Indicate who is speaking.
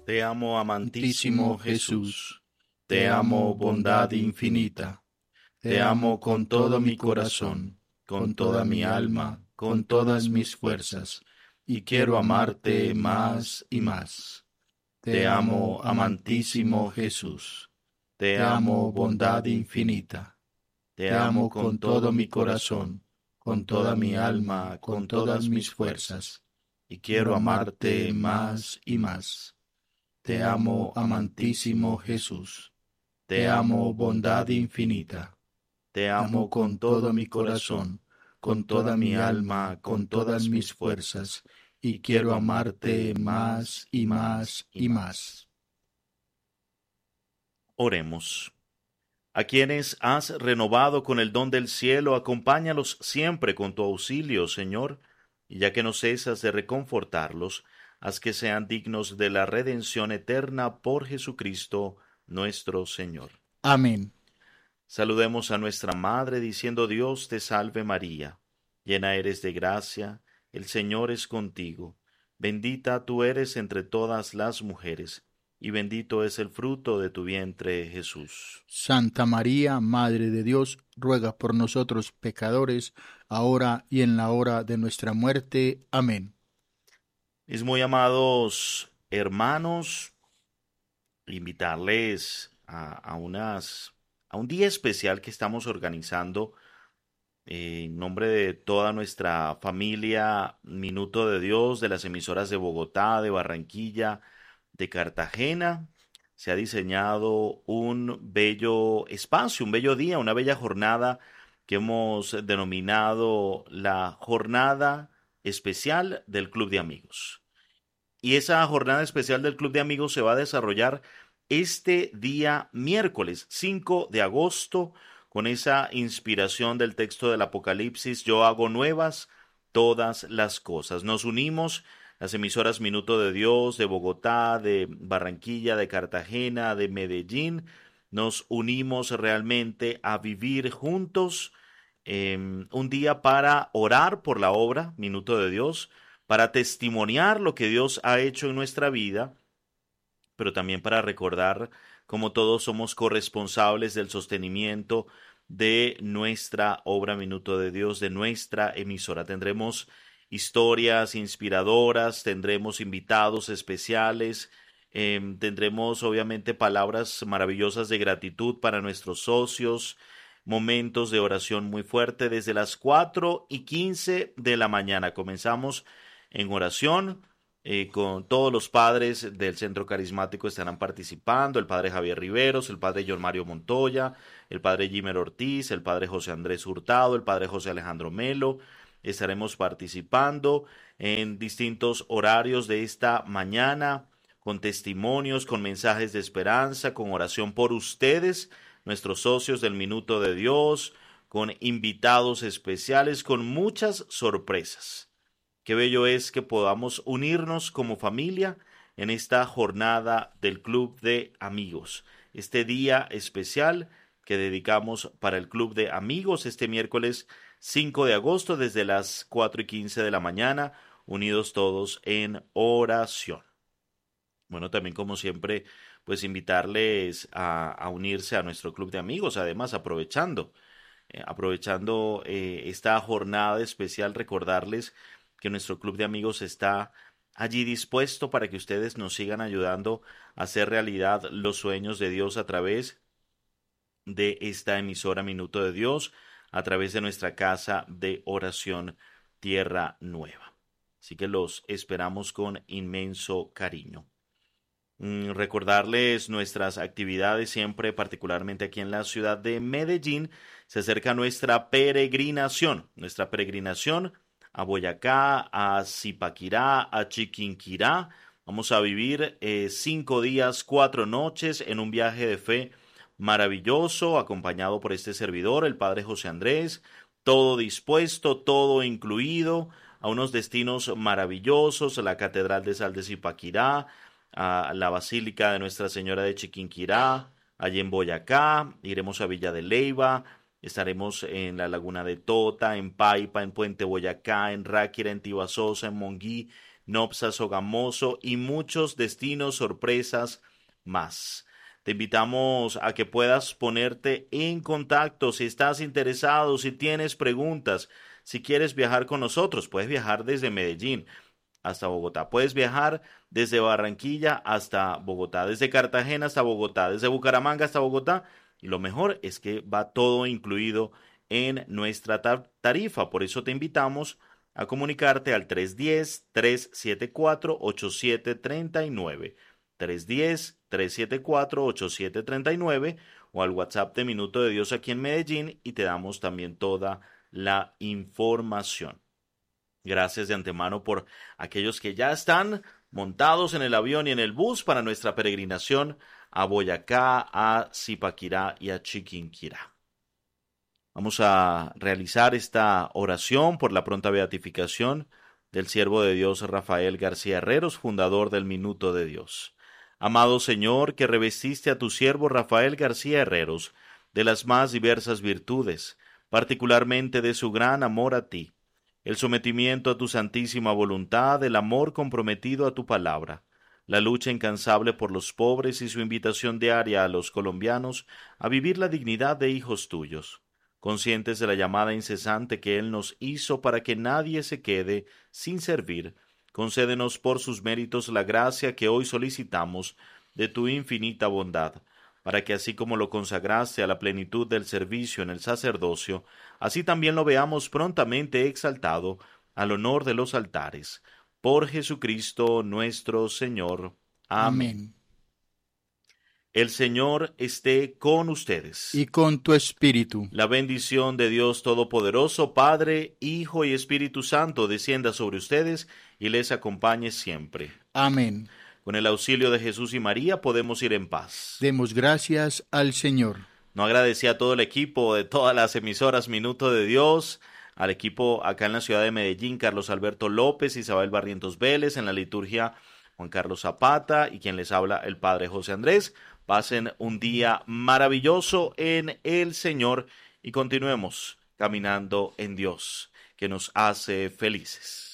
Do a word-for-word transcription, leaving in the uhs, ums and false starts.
Speaker 1: Te amo, amantísimo
Speaker 2: Santísimo Jesús,
Speaker 1: te amo, bondad infinita. Te amo con todo mi corazón, con toda mi alma, con todas mis fuerzas, y quiero amarte más y más. Te amo, amantísimo Jesús. Te amo, bondad infinita. Te amo con todo mi corazón, con toda mi alma, con todas mis fuerzas, y quiero amarte más y más. Te amo, amantísimo Jesús. Te amo, bondad infinita. Te amo con todo mi corazón, con toda mi alma, con todas mis fuerzas, y quiero amarte más y más y más. Oremos. A quienes has renovado con el don del cielo, acompáñalos siempre con tu auxilio, Señor, y ya que no cesas de reconfortarlos, haz que sean dignos de la redención eterna por Jesucristo nuestro Señor.
Speaker 2: Amén.
Speaker 1: Saludemos a nuestra Madre diciendo: Dios te salve María, llena eres de gracia, el Señor es contigo, bendita tú eres entre todas las mujeres, y bendito es el fruto de tu vientre, Jesús.
Speaker 2: Santa María, Madre de Dios, ruega por nosotros pecadores, ahora y en la hora de nuestra muerte. Amén.
Speaker 1: Mis muy amados hermanos, invitarles a, a, unas, a un día especial que estamos organizando eh, en nombre de toda nuestra familia Minuto de Dios, de las emisoras de Bogotá, de Barranquilla, de Cartagena. Se ha diseñado un bello espacio, un bello día, una bella jornada que hemos denominado la Jornada Especial del Club de Amigos. Y esa jornada especial del Club de Amigos se va a desarrollar este día miércoles cinco de agosto con esa inspiración del texto del Apocalipsis: yo hago nuevas todas las cosas. Nos unimos las emisoras Minuto de Dios de Bogotá, de Barranquilla, de Cartagena, de Medellín. Nos unimos realmente a vivir juntos eh, un día para orar por la obra Minuto de Dios, para testimoniar lo que Dios ha hecho en nuestra vida, pero también para recordar cómo todos somos corresponsables del sostenimiento de nuestra obra Minuto de Dios, de nuestra emisora. Tendremos historias inspiradoras, tendremos invitados especiales, eh, tendremos obviamente palabras maravillosas de gratitud para nuestros socios, momentos de oración muy fuerte desde las cuatro y quince de la mañana. Comenzamos en oración. Eh, con todos los padres del Centro Carismático estarán participando: el padre Javier Riveros, el padre John Mario Montoya, el padre Jimer Ortiz, el padre José Andrés Hurtado, el padre José Alejandro Melo. Estaremos participando en distintos horarios de esta mañana, con testimonios, con mensajes de esperanza, con oración por ustedes, nuestros socios del Minuto de Dios, con invitados especiales, con muchas sorpresas. Qué bello es que podamos unirnos como familia en esta jornada del Club de Amigos, este día especial que dedicamos para el Club de Amigos este miércoles cinco de agosto desde las cuatro y quince de la mañana, unidos todos en oración. Bueno, también como siempre, pues invitarles a, a unirse a nuestro Club de Amigos, además aprovechando, eh, aprovechando eh, esta jornada especial, recordarles que nuestro Club de Amigos está allí dispuesto para que ustedes nos sigan ayudando a hacer realidad los sueños de Dios a través de esta emisora Minuto de Dios, a través de nuestra casa de oración Tierra Nueva. Así que los esperamos con inmenso cariño. Mm, recordarles nuestras actividades siempre, particularmente aquí en la ciudad de Medellín. Se acerca nuestra peregrinación, nuestra peregrinación a Boyacá, a Zipaquirá, a Chiquinquirá. Vamos a vivir eh, cinco días, cuatro noches en un viaje de fe maravilloso, acompañado por este servidor, el Padre José Andrés. Todo dispuesto, todo incluido, a unos destinos maravillosos: la Catedral de Sal de Zipaquirá, a la Basílica de Nuestra Señora de Chiquinquirá, allí en Boyacá. Iremos a Villa de Leyva. Estaremos en la Laguna de Tota, en Paipa, en Puente Boyacá, en Ráquira, en Tibasosa, en Monguí, Nopsa, Sogamoso y muchos destinos sorpresas más. Te invitamos a que puedas ponerte en contacto si estás interesado, si tienes preguntas, si quieres viajar con nosotros. Puedes viajar desde Medellín hasta Bogotá, puedes viajar desde Barranquilla hasta Bogotá, desde Cartagena hasta Bogotá, desde Bucaramanga hasta Bogotá, y lo mejor es que va todo incluido en nuestra tarifa. Por eso te invitamos a comunicarte al tres uno cero, tres siete cuatro, ocho siete tres nueve, tres uno cero, tres siete cuatro, ocho siete tres nueve, o al WhatsApp de Minuto de Dios aquí en Medellín, y te damos también toda la información. Gracias de antemano por aquellos que ya están montados en el avión y en el bus para nuestra peregrinación a Boyacá, a Zipaquirá y a Chiquinquirá. Vamos a realizar esta oración por la pronta beatificación del siervo de Dios Rafael García Herreros, fundador del Minuto de Dios. Amado Señor, que revestiste a tu siervo Rafael García Herreros de las más diversas virtudes, particularmente de su gran amor a ti, el sometimiento a tu santísima voluntad, el amor comprometido a tu palabra, la lucha incansable por los pobres y su invitación diaria a los colombianos a vivir la dignidad de hijos tuyos, conscientes de la llamada incesante que Él nos hizo para que nadie se quede sin servir. Concédenos por sus méritos la gracia que hoy solicitamos de tu infinita bondad, para que así como lo consagraste a la plenitud del servicio en el sacerdocio, así también lo veamos prontamente exaltado al honor de los altares. Por Jesucristo nuestro Señor. Amén. Amén. El Señor esté con ustedes.
Speaker 2: Y con tu espíritu.
Speaker 1: La bendición de Dios Todopoderoso, Padre, Hijo y Espíritu Santo, descienda sobre ustedes y les acompañe siempre.
Speaker 2: Amén.
Speaker 1: Con el auxilio de Jesús y María podemos ir en paz.
Speaker 2: Demos gracias al Señor.
Speaker 1: No agradecí a todo el equipo de todas las emisoras Minuto de Dios, al equipo acá en la ciudad de Medellín, Carlos Alberto López, Isabel Barrientos Vélez, en la liturgia Juan Carlos Zapata y quien les habla el Padre José Andrés. Pasen un día maravilloso en el Señor y continuemos caminando en Dios, que nos hace felices.